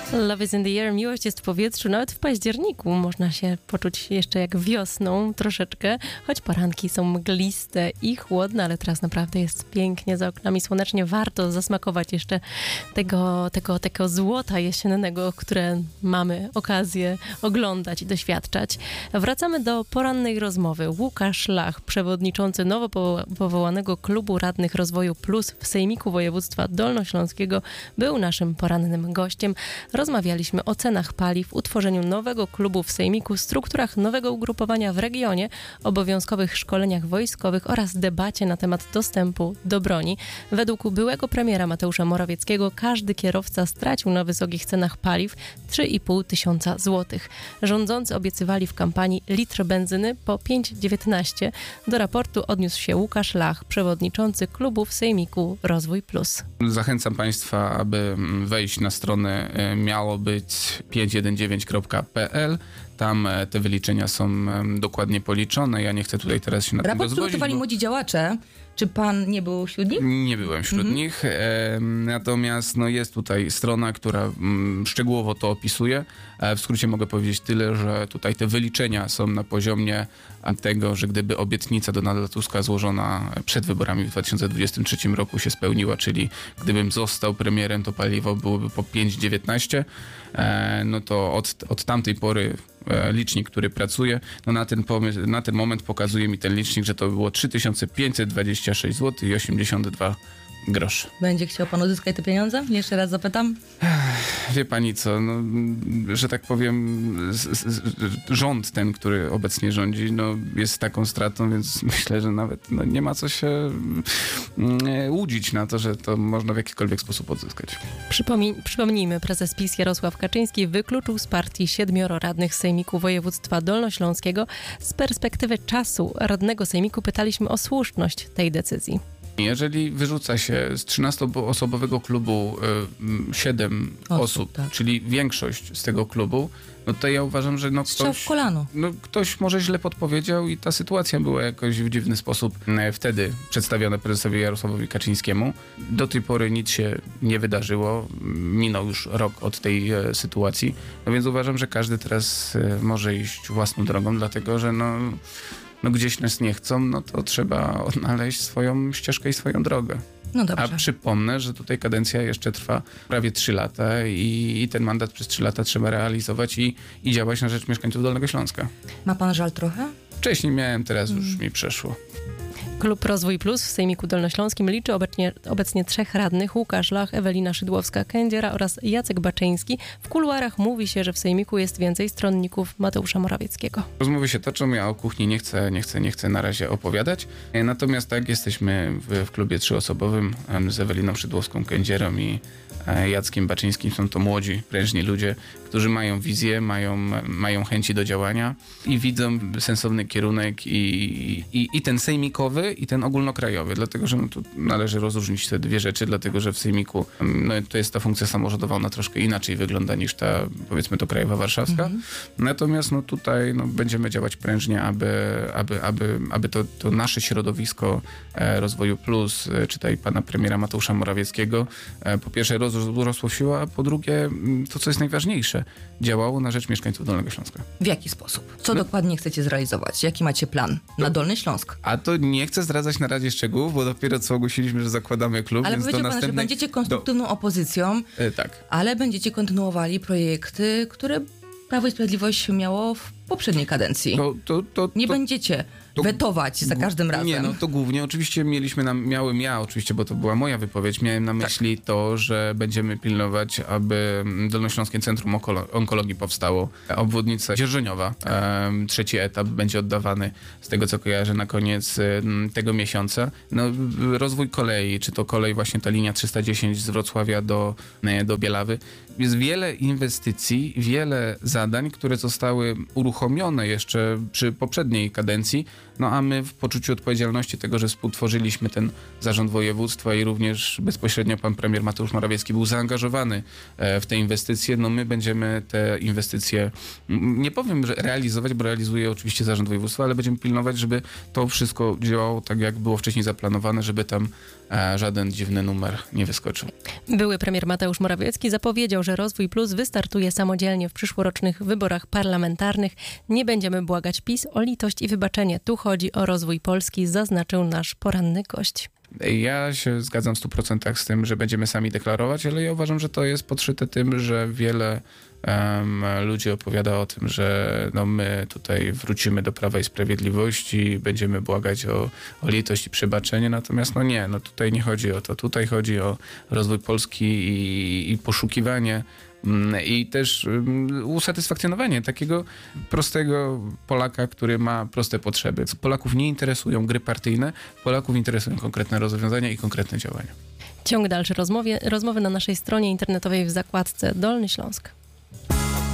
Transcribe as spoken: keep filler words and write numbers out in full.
Love is in the air, miłość jest w powietrzu, nawet w październiku można się poczuć jeszcze jak wiosną troszeczkę, choć poranki są mgliste i chłodne, ale teraz naprawdę jest pięknie, za oknami słonecznie, warto zasmakować jeszcze tego, tego, tego złota jesiennego, które mamy okazję oglądać i doświadczać. Wracamy do porannej rozmowy. Łukasz Lach, przewodniczący nowo powołanego Klubu Radnych Rozwoju Plus w Sejmiku Województwa Dolnośląskiego, był naszym porannym gościem. Rozmawialiśmy o cenach paliw, utworzeniu nowego klubu w Sejmiku, strukturach nowego ugrupowania w regionie, obowiązkowych szkoleniach wojskowych oraz debacie na temat dostępu do broni. Według byłego premiera Mateusza Morawieckiego każdy kierowca stracił na wysokich cenach paliw trzy i pół tysiąca złotych. Rządzący obiecywali w kampanii litr benzyny po pięć dziewiętnaście. Do raportu odniósł się Łukasz Lach, przewodniczący klubu w Sejmiku Rozwój Plus. Zachęcam Państwa, aby wejść na stronę miało być pięćset dziewiętnaście kropka p l. Tam te wyliczenia są dokładnie policzone. Ja nie chcę tutaj teraz się na tym Raport rozwodzić. przygotowali bo... młodzi działacze. Czy pan nie był wśród nich? Nie byłem wśród mhm. nich. E, natomiast no, jest tutaj strona, która mm, szczegółowo to opisuje. E, w skrócie mogę powiedzieć tyle, że tutaj te wyliczenia są na poziomie tego, że gdyby obietnica Donalda Tuska złożona przed wyborami w dwa tysiące dwudziestym trzecim roku się spełniła, czyli gdybym został premierem, to paliwo byłoby po pięć dziewiętnaście, e, no to od, od tamtej pory licznik, który pracuje, no na ten, pomysł, na ten moment pokazuje mi ten licznik, że to było trzy tysiące pięćset dwadzieścia sześć złotych i osiemdziesiąt dwa groszy. Będzie chciał pan uzyskać te pieniądze? Jeszcze raz zapytam. Wie pani co, no, że tak powiem, z, z, rząd ten, który obecnie rządzi, no, jest taką stratą, więc myślę, że nawet no, nie ma co się nie, łudzić na to, że to można w jakikolwiek sposób odzyskać. Przypomin- przypomnijmy, prezes PiS Jarosław Kaczyński wykluczył z partii siedmioro radnych Sejmiku Województwa Dolnośląskiego. Z perspektywy czasu radnego Sejmiku pytaliśmy o słuszność tej decyzji. Jeżeli wyrzuca się z trzynastoosobowego klubu y, siedem osób, osób tak. czyli większość z tego klubu, no to ja uważam, że no Strzał ktoś, w kolano. No ktoś może źle podpowiedział i ta sytuacja była jakoś w dziwny sposób wtedy przedstawiona prezesowi Jarosławowi Kaczyńskiemu. Do tej pory nic się nie wydarzyło. Minął już rok od tej e, sytuacji. No więc uważam, że każdy teraz e, może iść własną drogą, dlatego że no... no gdzieś nas nie chcą, no to trzeba odnaleźć swoją ścieżkę i swoją drogę. No dobrze. A przypomnę, że tutaj kadencja jeszcze trwa prawie trzy lata i, i ten mandat przez trzy lata trzeba realizować i, i działać na rzecz mieszkańców Dolnego Śląska. Ma pan żal trochę? Wcześniej miałem, teraz hmm. już mi przeszło. Klub Rozwój Plus w Sejmiku Dolnośląskim liczy obecnie, obecnie trzech radnych: Łukasz Lach, Ewelina Szydłowska-Kędziera oraz Jacek Baczyński. W kuluarach mówi się, że w Sejmiku jest więcej stronników Mateusza Morawieckiego. Rozmowy się toczą, ja o kuchni nie chcę, nie chcę, nie chcę na razie opowiadać. Natomiast tak, jesteśmy w, w klubie trzyosobowym z Eweliną Szydłowską-Kędzierą i Jackiem Baczyńskim. Są to młodzi, prężni ludzie, którzy mają wizję, mają, mają chęci do działania i widzą sensowny kierunek i, i, i ten sejmikowy, i ten ogólnokrajowy, dlatego że no, tu należy rozróżnić te dwie rzeczy, dlatego że w sejmiku no, to jest ta funkcja samorządowa, ona troszkę inaczej wygląda niż ta, powiedzmy, to krajowa warszawska. Mhm. Natomiast no, tutaj no, będziemy działać prężnie, aby, aby, aby, aby to, to nasze środowisko e, Rozwoju Plus, e, czytaj pana premiera Mateusza Morawieckiego, e, po pierwsze rozrosło siłę, a po drugie to, co jest najważniejsze, działało na rzecz mieszkańców Dolnego Śląska. W jaki sposób? Co no, dokładnie chcecie zrealizować? Jaki macie plan na Dolny Śląsk? A to nie chcę zdradzać na razie szczegółów, bo dopiero co ogłosiliśmy, że zakładamy klub. Ale więc powiedział do pan, następnej... że będziecie konstruktywną do... opozycją, e, tak. ale będziecie kontynuowali projekty, które Prawo i Sprawiedliwość miało w poprzedniej kadencji. To, to, to, nie to... będziecie to, wetować za każdym razem. Nie, no to głównie oczywiście mieliśmy na, miałem ja oczywiście, bo to była moja wypowiedź, miałem na myśli tak. to, że będziemy pilnować, aby Dolnośląskie Centrum Onkolo- Onkologii powstało. Obwodnica Dzierżoniowa, um, trzeci etap będzie oddawany, z tego co kojarzę, na koniec um, tego miesiąca. No, rozwój kolei, czy to kolej właśnie ta linia trzysta dziesięć z Wrocławia do, do Bielawy. Jest wiele inwestycji, wiele zadań, które zostały uruchomione uruchomione jeszcze przy poprzedniej kadencji, no a my w poczuciu odpowiedzialności tego, że współtworzyliśmy ten zarząd województwa i również bezpośrednio pan premier Mateusz Morawiecki był zaangażowany w te inwestycje, no my będziemy te inwestycje, nie powiem, że realizować, bo realizuje oczywiście zarząd województwa, ale będziemy pilnować, żeby to wszystko działało tak, jak było wcześniej zaplanowane, żeby tam żaden dziwny numer nie wyskoczył. Były premier Mateusz Morawiecki zapowiedział, że Rozwój Plus wystartuje samodzielnie w przyszłorocznych wyborach parlamentarnych. Nie będziemy błagać PiS o litość i wybaczenie. Tu chodzi o rozwój Polski, zaznaczył nasz poranny gość. Ja się zgadzam w stu procentach z tym, że będziemy sami deklarować, ale ja uważam, że to jest podszyte tym, że wiele um, ludzi opowiada o tym, że no, my tutaj wrócimy do Prawa i Sprawiedliwości, będziemy błagać o, o litość i przebaczenie, natomiast no nie, no tutaj nie chodzi o to. Tutaj chodzi o rozwój Polski i, i poszukiwanie i też usatysfakcjonowanie takiego prostego Polaka, który ma proste potrzeby. Polaków nie interesują gry partyjne, Polaków interesują konkretne rozwiązania i konkretne działania. Ciąg dalszy rozmowie, rozmowy na naszej stronie internetowej w zakładce Dolny Śląsk.